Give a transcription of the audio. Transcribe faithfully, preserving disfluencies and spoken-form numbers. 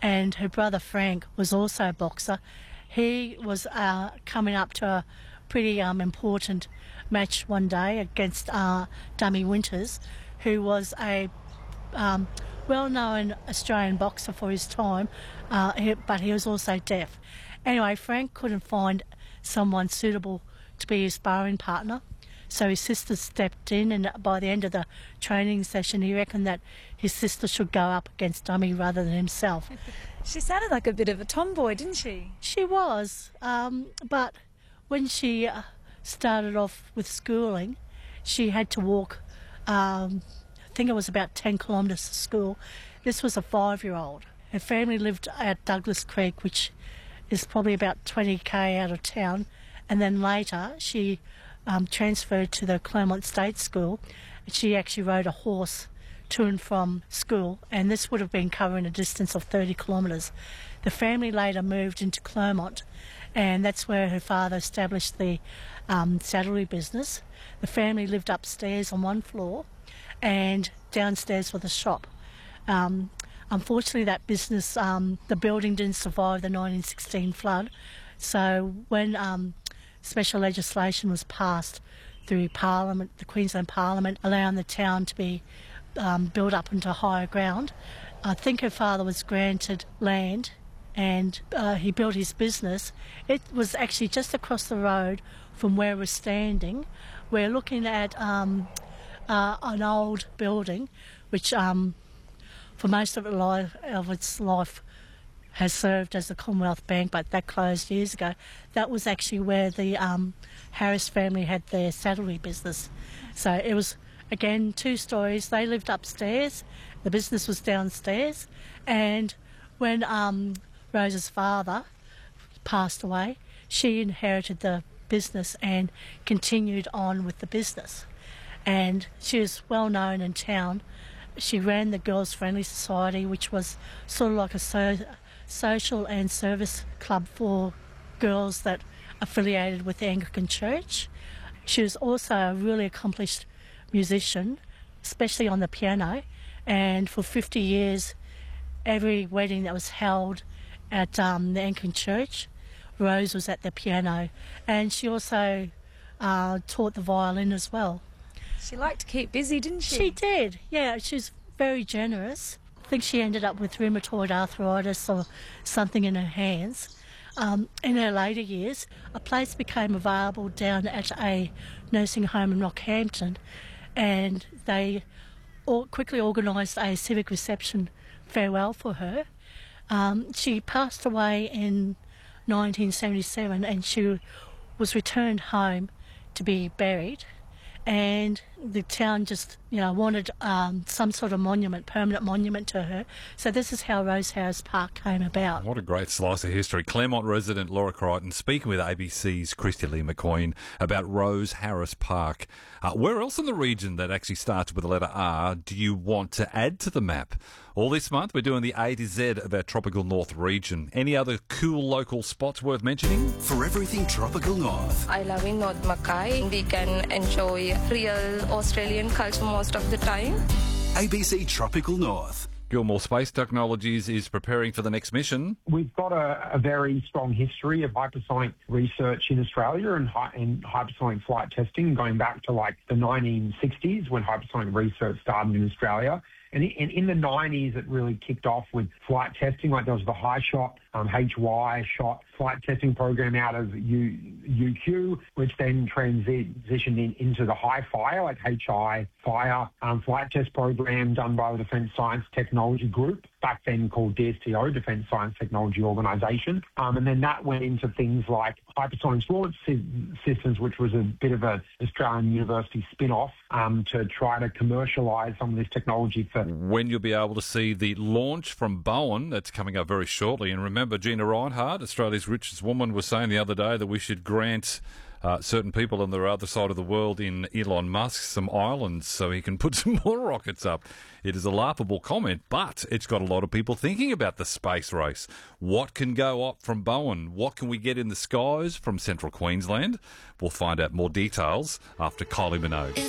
and her brother Frank was also a boxer. He was uh, coming up to a pretty um, important match one day against uh, Dummy Winters, who was a um, well-known Australian boxer for his time, uh, he, but he was also deaf. Anyway, Frank couldn't find someone suitable to be his sparring partner, so his sister stepped in, and by the end of the training session he reckoned that his sister should go up against Dummy rather than himself. She sounded like a bit of a tomboy, didn't she? She was, um, but when she uh, started off with schooling, she had to walk, um, I think it was about ten kilometres to school. This was a five-year-old. Her family lived at Douglas Creek, which is probably about twenty k out of town, and then later she um, transferred to the Claremont State School. She actually rode a horse to and from school, and this would have been covering a distance of thirty kilometres. The family later moved into Claremont, and that's where her father established the um, saddlery business. The family lived upstairs on one floor, and downstairs was the shop. Um, unfortunately, that business, um, the building didn't survive the nineteen sixteen flood, so when um, special legislation was passed through Parliament, the Queensland Parliament, allowing the town to be um, built up into higher ground, I think her father was granted land, and uh, he built his business. It was actually just across the road from where we're standing. We're looking at um, uh, an old building, which um, for most of, it life, of its life has served as the Commonwealth Bank, but that closed years ago. That was actually where the um, Harris family had their saddlery business. So it was, again, two stories. They lived upstairs, the business was downstairs, and when um, Rose's father passed away, she inherited the business and continued on with the business. And she was well known in town. She ran the Girls Friendly Society, which was sort of like a so social and service club for girls that affiliated with the Anglican Church. She was also a really accomplished musician, especially on the piano, and for fifty years, every wedding that was held at um, the Anglican Church, Rose was at the piano, and she also uh, taught the violin as well. She liked to keep busy, didn't she? She did, yeah. She was very generous. I think she ended up with rheumatoid arthritis or something in her hands. Um, in her later years, a place became available down at a nursing home in Rockhampton, and they all quickly organised a civic reception farewell for her. Um, she passed away in nineteen seventy-seven, and she was returned home to be buried. And the town just, you know, wanted um, some sort of monument, permanent monument to her. So this is how Rose Harris Park came about. What a great slice of history. Claremont resident Laura Crichton speaking with A B C's Christy Lee McQueen about Rose Harris Park. Uh, where else in the region that actually starts with the letter R do you want to add to the map? All this month we're doing the A to Z of our Tropical North region. Any other cool local spots worth mentioning? For everything Tropical North, I love in North Mackay. We can enjoy real Australian culture most of the time. A B C Tropical North. Gilmore Space Technologies is preparing for the next mission. We've got a, a very strong history of hypersonic research in Australia and, hy- and hypersonic flight testing going back to like the nineteen sixties when hypersonic research started in Australia. And in, in the nineties, it really kicked off with flight testing. Like there was the High Shot, um, H Y Shot flight testing program out of U, UQ, which then transitioned in, into the High Fire, like H I Fire um, flight test program done by the Defence Science Technology Group, back then called D S T O, Defence Science Technology Organisation. Um, and then that went into things like hypersonic launch systems, which was a bit of an Australian university spin-off um, to try to commercialise some of this technology for... When you'll be able to see the launch from Bowen, that's coming up very shortly. And remember, Gina Reinhardt, Australia's richest woman, was saying the other day that we should grant uh, certain people on the other side of the world in Elon Musk some islands so he can put some more rockets up. It is a laughable comment, but it's got a lot of people thinking about the space race. What can go up from Bowen? What can we get in the skies from central Queensland? We'll find out more details after Kylie Minogue.